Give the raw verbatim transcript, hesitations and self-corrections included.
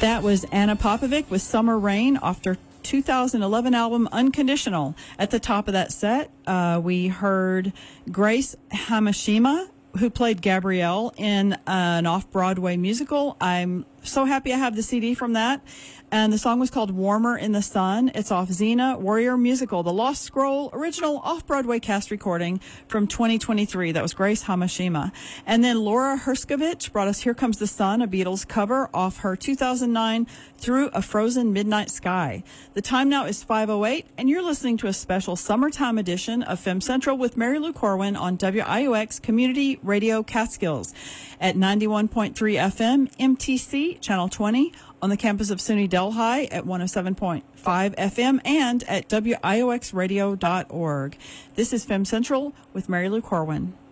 That was Anna Popovic with Summer Rain off their two thousand eleven album Unconditional. At the top of that set, uh, we heard Grace Hamashima, who played Gabrielle in an off-Broadway musical. I'm so happy I have the C D from that. And the song was called Warmer in the Sun. It's off Xena Warrior Musical, the Lost Scroll original off-Broadway cast recording from twenty twenty-three. That was Grace Hamashima. And then Laura Herskovich brought us Here Comes the Sun, a Beatles cover off her two thousand nine Through a Frozen Midnight Sky. The time now is five oh eight, and you're listening to a special summertime edition of Femme Central with Mary Lou Corwin on W I O X Community Radio Catskills at ninety-one point three F M, M T C, Channel twenty, on the campus of SUNY Delhi at one oh seven point five F M, and at W I O X radio dot org. This is Femme Central with Mary Lou Corwin.